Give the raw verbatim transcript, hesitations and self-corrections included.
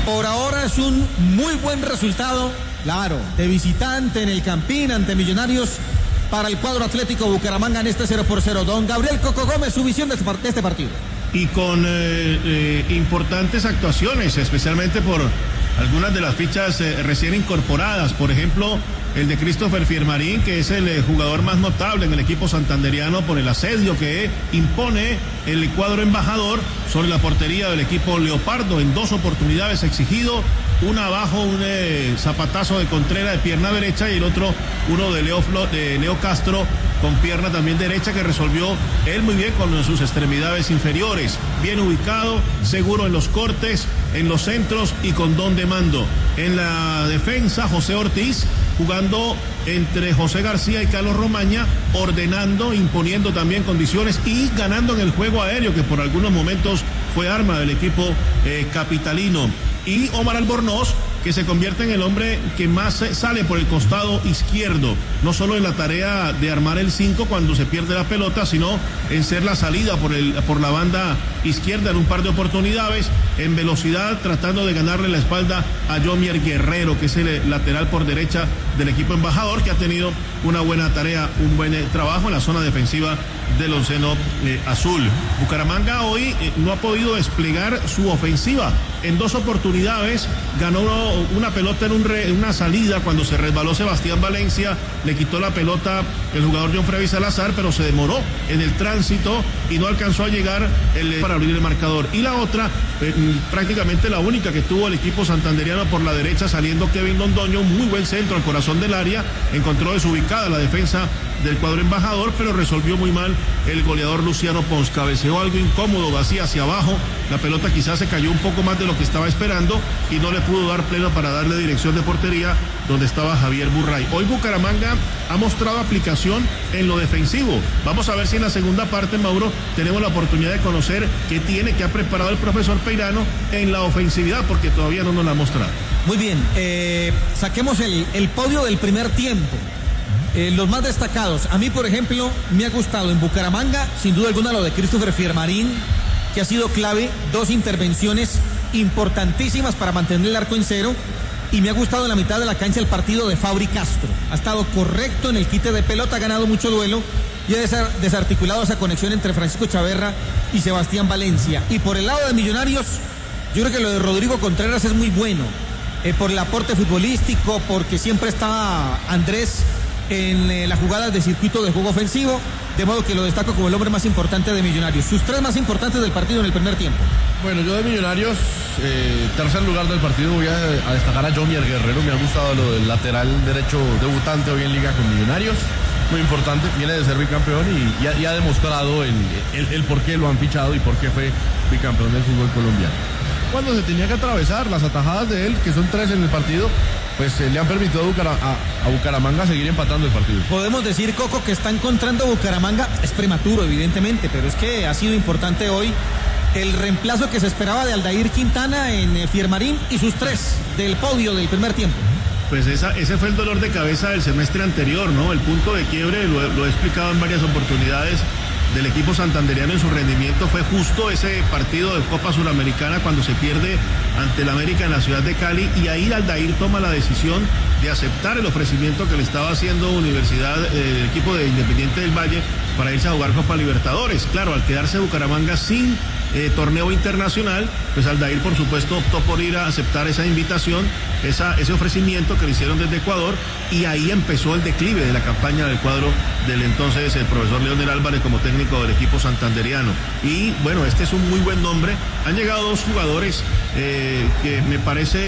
Por ahora es un muy buen resultado, claro, de visitante en el Campín ante Millonarios para el cuadro Atlético Bucaramanga en este cero por cero. Don Gabriel Coco Gómez, su visión de este, de este partido. Y con eh, eh, importantes actuaciones, especialmente por algunas de las fichas eh, recién incorporadas. Por ejemplo, el de Christopher Fiermarín, que es el eh, jugador más notable en el equipo santanderiano por el asedio que impone el cuadro embajador sobre la portería del equipo Leopardo. En dos oportunidades exigido, una abajo, un eh, zapatazo de Contreras de pierna derecha y el otro uno de Leo, Flo, de Leo Castro con pierna también derecha, que resolvió él muy bien con sus extremidades inferiores. Bien ubicado, seguro en los cortes, en los centros y con don de mando. En la defensa, José Ortiz, jugando entre José García y Carlos Romaña, ordenando, imponiendo también condiciones y ganando en el juego aéreo, que por algunos momentos fue arma del equipo eh, capitalino. Y Omar Albornoz, que se convierte en el hombre que más sale por el costado izquierdo, no solo en la tarea de armar el cinco cuando se pierde la pelota, sino en ser la salida por, el, por la banda izquierda en un par de oportunidades, en velocidad, tratando de ganarle la espalda a Jomier Guerrero, que es el lateral por derecha del equipo embajador, que ha tenido una buena tarea, un buen eh, trabajo en la zona defensiva del onceno eh, azul. Bucaramanga hoy eh, no ha podido desplegar su ofensiva. En dos oportunidades ganó uno, una pelota en un re, una salida cuando se resbaló Sebastián Valencia, le quitó la pelota el jugador John Freddy Salazar, pero se demoró en el tránsito y no alcanzó a llegar el, para abrir el marcador. Y la otra, eh, prácticamente la única que tuvo el equipo santanderiano por la derecha, saliendo Kevin Londoño, un muy buen centro al corazón del área, encontró desubicada la defensa del cuadro embajador, pero resolvió muy mal el goleador Luciano Pons. Cabeceó algo incómodo, vacía hacia abajo, la pelota quizás se cayó un poco más de lo que estaba esperando y no le pudo dar pleno para darle dirección de portería donde estaba Javier Burray. Hoy Bucaramanga ha mostrado aplicación en lo defensivo. Vamos a ver si en la segunda parte, Mauro, tenemos la oportunidad de conocer qué tiene, qué ha preparado el profesor Peirano en la ofensividad, porque todavía no nos la ha mostrado. Muy bien, eh, saquemos el, el podio del primer tiempo. Eh, los más destacados, a mí por ejemplo me ha gustado en Bucaramanga sin duda alguna lo de Christopher Fiermarín, que ha sido clave, dos intervenciones importantísimas para mantener el arco en cero, y me ha gustado en la mitad de la cancha el partido de Fabri Castro. Ha estado correcto en el quite de pelota, ha ganado mucho duelo y ha desarticulado esa conexión entre Francisco Chaverra y Sebastián Valencia. Y por el lado de Millonarios, yo creo que lo de Rodrigo Contreras es muy bueno, eh, por el aporte futbolístico, porque siempre está Andrés en eh, las jugadas de circuito de juego ofensivo, de modo que lo destaco como el hombre más importante de Millonarios. Sus tres más importantes del partido en el primer tiempo. Bueno, yo de Millonarios, eh, tercer lugar del partido, voy a, a destacar a Jomier Guerrero. Me ha gustado lo del lateral derecho debutante hoy en Liga con Millonarios, muy importante, viene de ser bicampeón y, y, ha, y ha demostrado el, el, el por qué lo han fichado y por qué fue bicampeón del fútbol colombiano. Cuando se tenía que atravesar las atajadas de él, que son tres en el partido, pues eh, le han permitido a, Bucara, a, a Bucaramanga seguir empatando el partido. Podemos decir, Coco, que está encontrando Bucaramanga, es prematuro evidentemente, pero es que ha sido importante hoy el reemplazo que se esperaba de Aldair Quintana en eh, Fiermarín y sus tres del podio del primer tiempo. Pues esa, ese fue el dolor de cabeza del semestre anterior, ¿no? El punto de quiebre, lo, lo he explicado en varias oportunidades, del equipo santanderiano en su rendimiento fue justo ese partido de Copa Suramericana cuando se pierde ante el América en la ciudad de Cali, y ahí Aldair toma la decisión de aceptar el ofrecimiento que le estaba haciendo Universidad, eh, el equipo de Independiente del Valle, para irse a jugar Copa Libertadores. Claro, al quedarse Bucaramanga sin eh, torneo internacional, pues Aldair por supuesto optó por ir a aceptar esa invitación, esa, ese ofrecimiento que le hicieron desde Ecuador, y ahí empezó el declive de la campaña del cuadro del entonces el profesor Leonel Álvarez como técnico del equipo santanderiano. Y bueno, este es un muy buen nombre. Han llegado dos jugadores eh, que me parece